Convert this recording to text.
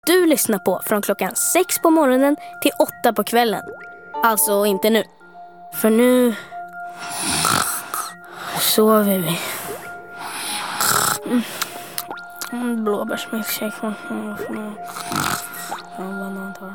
Du lyssnar på från klockan 6 på morgonen till 8 på kvällen. Alltså inte nu. För nu sover vi. Blåbärsmilkshake.